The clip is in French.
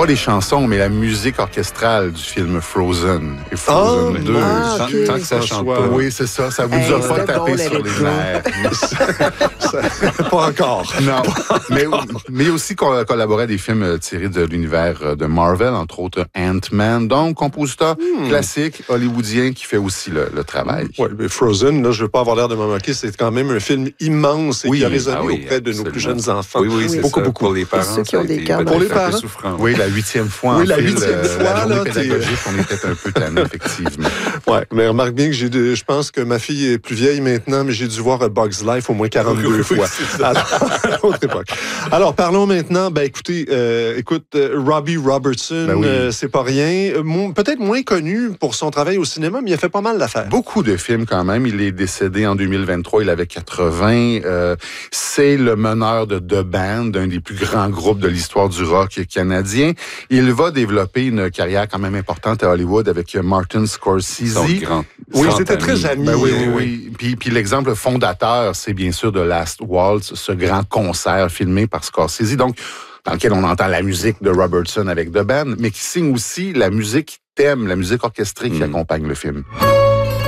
pas les chansons, mais la musique orchestrale du film Frozen. Et Frozen 2. Okay. Tant que ça chante pas. Oui, c'est ça. Ça vous a pas tapé sur les nerfs. Pas encore. Non. Mais aussi collaboré à des films tirés de l'univers de Marvel, entre autres Ant-Man. Donc, compositeur classique hollywoodien qui fait aussi le travail. Oui, mais Frozen, là, je veux pas avoir l'air de me moquer, c'est quand même un film immense et qui a résonné auprès de nos plus jeunes enfants. Oui, c'est beaucoup, ça. beaucoup. Pour les parents, ceux qui ont des gardes. Pour les parents. Souffrant. Oui, la 8e fois. Oui, la fil, 8e fois, la journée là, pédagogique, on était un peu tanné, effectivement. Oui, mais remarque bien que je pense que ma fille est plus vieille maintenant, mais j'ai dû voir A Bug's Life au moins 42 fois. À l'autre époque. Alors, parlons maintenant, écoutez, Robbie Robertson, c'est pas rien. Peut-être moins connu pour son travail au cinéma, mais il a fait pas mal d'affaires. Beaucoup de films quand même. Il est décédé en 2023, il avait 80. C'est le meneur de The Band, un des plus grands groupes de l'histoire du rock canadien. Il va développer une carrière quand même importante à Hollywood avec Martin Scorsese. Oui, c'était très ami. Oui. Puis l'exemple fondateur, c'est bien sûr The Last Waltz, ce grand concert filmé par Scorsese, donc dans lequel on entend la musique de Robertson avec The Band, mais qui signe aussi la musique thème, la musique orchestrée qui accompagne le film.